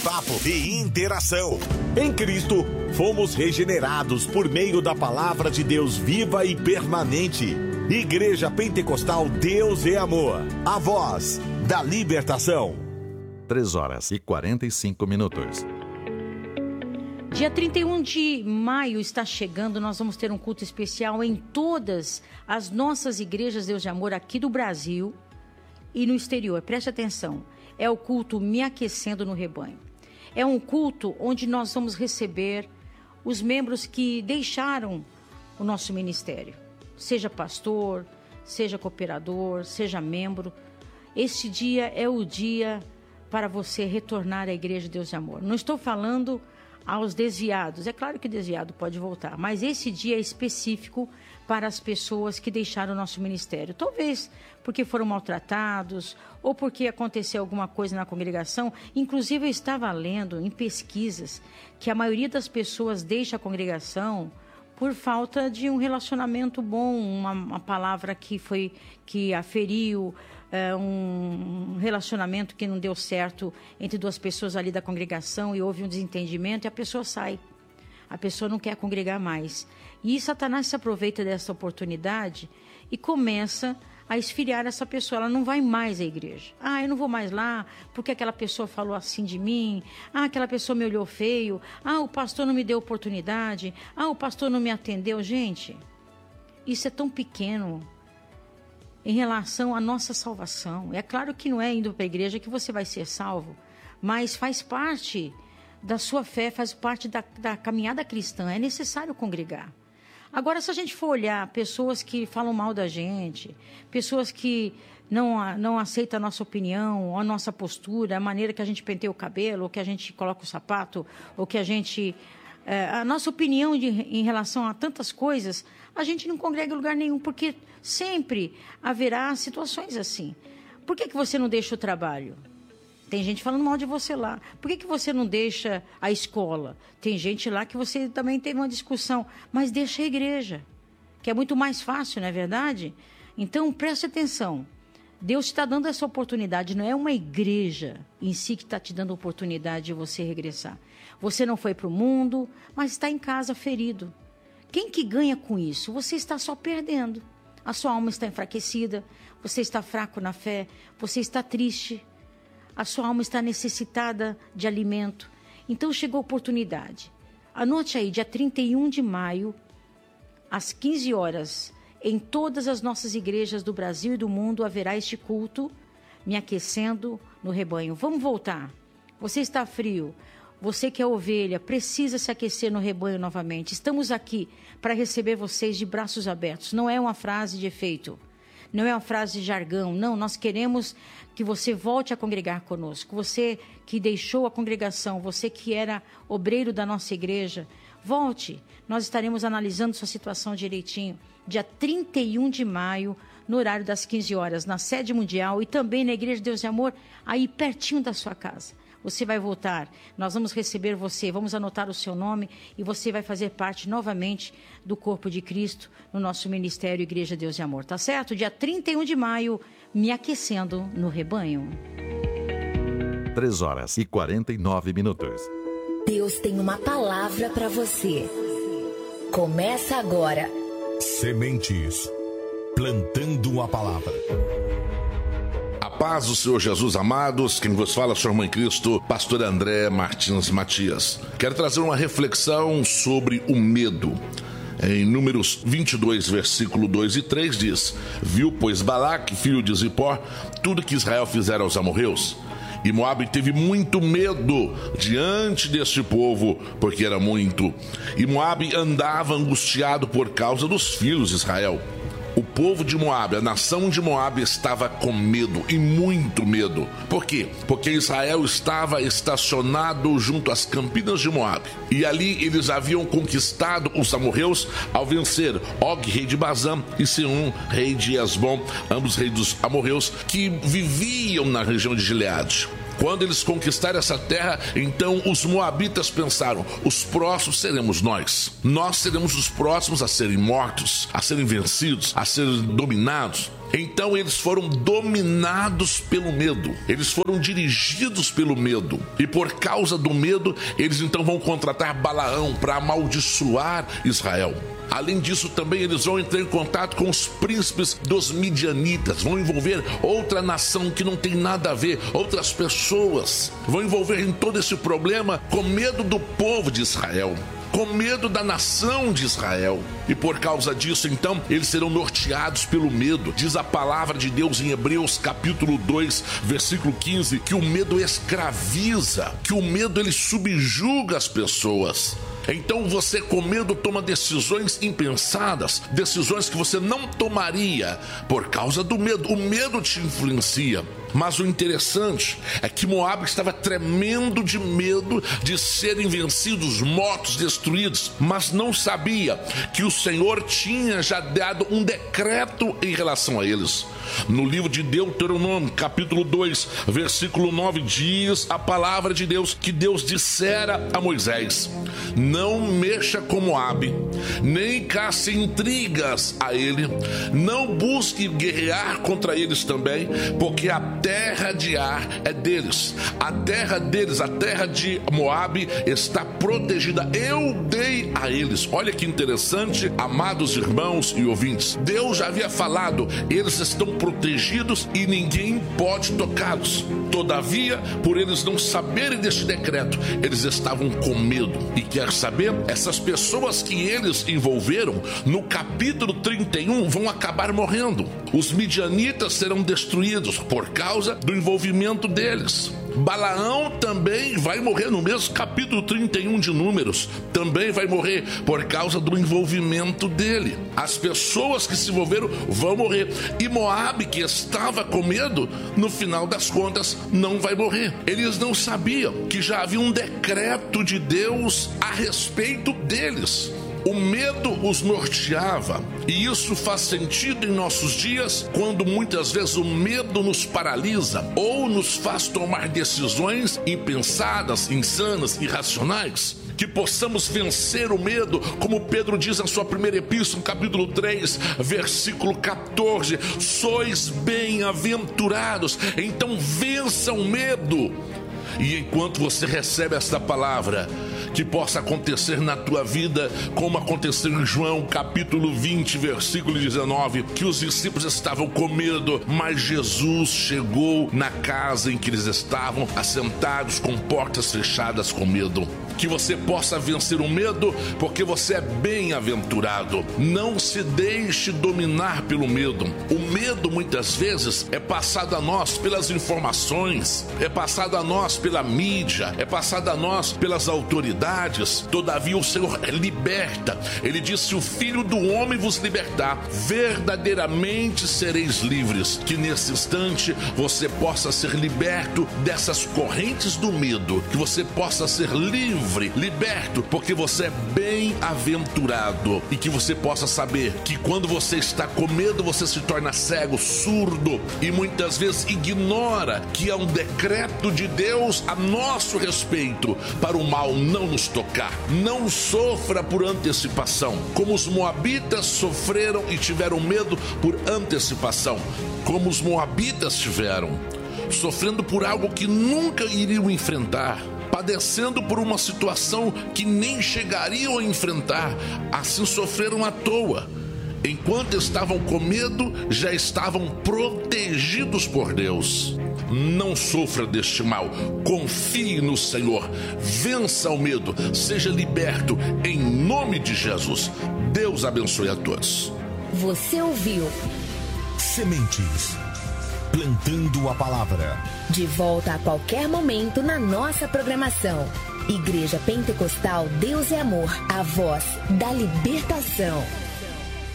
Papo e interação. Em Cristo, fomos regenerados por meio da palavra de Deus viva e permanente. Igreja Pentecostal Deus é Amor. A voz da libertação. 3h45. Dia 31 de maio está chegando, nós vamos ter um culto especial em todas as nossas igrejas Deus de Amor aqui do Brasil e no exterior. Preste atenção, é o culto Me Aquecendo no Rebanho. É um culto onde nós vamos receber os membros que deixaram o nosso ministério. Seja pastor, seja cooperador, seja membro. Este dia é o dia para você retornar à Igreja Deus de Amor. Não estou falando aos desviados. É claro que o desviado pode voltar, mas esse dia é específico para as pessoas que deixaram o nosso ministério. Talvez porque foram maltratados ou porque aconteceu alguma coisa na congregação. Inclusive, eu estava lendo em pesquisas que a maioria das pessoas deixa a congregação por falta de um relacionamento bom, uma palavra que a feriu, um relacionamento que não deu certo entre duas pessoas ali da congregação e houve um desentendimento e a pessoa sai. A pessoa não quer congregar mais. E Satanás se aproveita dessa oportunidade e começa a esfriar essa pessoa. Ela não vai mais à igreja. Eu não vou mais lá porque aquela pessoa falou assim de mim. Aquela pessoa me olhou feio. O pastor não me deu oportunidade. O pastor não me atendeu. Gente, isso é tão pequeno em relação à nossa salvação. É claro que não é indo para a igreja que você vai ser salvo, mas faz parte da sua fé, faz parte da caminhada cristã. É necessário congregar. Agora, se a gente for olhar pessoas que falam mal da gente, pessoas que não aceitam a nossa opinião, a nossa postura, a maneira que a gente penteia o cabelo, ou que a gente coloca o sapato, ou que a gente... a nossa opinião em relação a tantas coisas, a gente não congrega em lugar nenhum, porque sempre haverá situações assim. Por que você não deixa o trabalho? Tem gente falando mal de você lá. Por que você não deixa a escola? Tem gente lá que você também teve uma discussão. Mas deixa a igreja, que é muito mais fácil, não é verdade? Então, preste atenção. Deus está dando essa oportunidade. Não é uma igreja em si que está te dando a oportunidade de você regressar. Você não foi para o mundo, mas está em casa ferido. Quem que ganha com isso? Você está só perdendo. A sua alma está enfraquecida. Você está fraco na fé. Você está triste. A sua alma está necessitada de alimento. Então chegou a oportunidade. Anote aí, dia 31 de maio, às 15 horas, em todas as nossas igrejas do Brasil e do mundo, haverá este culto, Me Aquecendo no Rebanho. Vamos voltar. Você está frio. Você que é ovelha, precisa se aquecer no rebanho novamente. Estamos aqui para receber vocês de braços abertos. Não é uma frase de efeito. Não é uma frase de jargão, não. Nós queremos que você volte a congregar conosco. Você que deixou a congregação, você que era obreiro da nossa igreja, volte. Nós estaremos analisando sua situação direitinho. Dia 31 de maio, no horário das 15 horas, na sede mundial e também na Igreja Deus de Amor, aí pertinho da sua casa. Você vai voltar, nós vamos receber você, vamos anotar o seu nome e você vai fazer parte novamente do corpo de Cristo no nosso ministério Igreja Deus de Amor, tá certo? Dia 31 de maio, Me Aquecendo no Rebanho. 3h49. Deus tem uma palavra para você. Começa agora. Sementes, plantando a palavra. Paz do Senhor Jesus, amados, quem vos fala é o Senhor Mãe Cristo, pastor André Martins Matias. Quero trazer uma reflexão sobre o medo. Em Números 22, versículo 2 e 3 diz: Viu, pois, Balaque, filho de Zippor, tudo que Israel fizera aos amorreus. E Moabe teve muito medo diante deste povo, porque era muito. E Moabe andava angustiado por causa dos filhos de Israel. O povo de Moabe, a nação de Moabe, estava com medo, e muito medo. Por quê? Porque Israel estava estacionado junto às campinas de Moabe. E ali eles haviam conquistado os amorreus ao vencer Og, rei de Bazã, e Sihon, rei de Hesbom, ambos reis dos amorreus, que viviam na região de Gileade. Quando eles conquistaram essa terra, então os moabitas pensaram: os próximos seremos nós. Nós seremos os próximos a serem mortos, a serem vencidos, a serem dominados. Então eles foram dominados pelo medo, eles foram dirigidos pelo medo, e por causa do medo, eles então vão contratar Balaão para amaldiçoar Israel. Além disso, também eles vão entrar em contato com os príncipes dos midianitas, vão envolver outra nação que não tem nada a ver, outras pessoas, vão envolver em todo esse problema com medo do povo de Israel, com medo da nação de Israel. E por causa disso, então, eles serão norteados pelo medo. Diz a palavra de Deus em Hebreus capítulo 2, versículo 15, que o medo escraviza, que o medo ele subjuga as pessoas. Então você com medo toma decisões impensadas, decisões que você não tomaria por causa do medo. O medo te influencia. Mas o interessante é que Moabe estava tremendo de medo de serem vencidos, mortos, destruídos, mas não sabia que o Senhor tinha já dado um decreto em relação a eles. No livro de Deuteronômio, capítulo 2, versículo 9, diz a palavra de Deus que Deus dissera a Moisés: não mexa com Moabe, nem caça intrigas a ele, não busque guerrear contra eles também, porque a terra de Ar é deles, a terra deles, a terra de Moabe está protegida, eu dei a eles. Olha que interessante, amados irmãos e ouvintes, Deus já havia falado, eles estão protegidos e ninguém pode tocá-los. Todavia, por eles não saberem deste decreto, eles estavam com medo. E quer saber? Essas pessoas que eles envolveram, no capítulo 31, vão acabar morrendo. Os midianitas serão destruídos por causa do envolvimento deles. Balaão também vai morrer no mesmo capítulo 31 de Números. Também vai morrer por causa do envolvimento dele. As pessoas que se envolveram vão morrer. E Moabe, que estava com medo, no final das contas não vai morrer. Eles não sabiam que já havia um decreto de Deus a respeito deles. O medo os norteava, e isso faz sentido em nossos dias quando muitas vezes o medo nos paralisa ou nos faz tomar decisões impensadas, insanas, irracionais. Que possamos vencer o medo, como Pedro diz na sua primeira epístola, capítulo 3, versículo 14: sois bem-aventurados, então vençam o medo. E enquanto você recebe esta palavra, que possa acontecer na tua vida, como aconteceu em João capítulo 20, versículo 19, que os discípulos estavam com medo, mas Jesus chegou na casa em que eles estavam, assentados com portas fechadas com medo. Que você possa vencer o medo, porque você é bem-aventurado. Não se deixe dominar pelo medo. O medo muitas vezes é passado a nós pelas informações, é passado a nós pela mídia, é passado a nós pelas autoridades. Todavia o Senhor liberta. Ele diz: se o Filho do Homem vos libertar, verdadeiramente sereis livres. Que nesse instante você possa ser liberto dessas correntes do medo, que você possa ser livre, liberto, porque você é bem-aventurado, e que você possa saber que quando você está com medo, você se torna cego, surdo, e muitas vezes ignora que há um decreto de Deus a nosso respeito para o mal não nos tocar. Não sofra por antecipação, como os moabitas sofreram e tiveram medo por antecipação, como os moabitas tiveram, sofrendo por algo que nunca iriam enfrentar, padecendo por uma situação que nem chegariam a enfrentar. Assim sofreram à toa. Enquanto estavam com medo, já estavam protegidos por Deus. Não sofra deste mal, confie no Senhor, vença o medo, seja liberto em nome de Jesus. Deus abençoe a todos. Você ouviu Sementes, plantando a palavra. De volta a qualquer momento na nossa programação. Igreja Pentecostal Deus é Amor, a voz da libertação.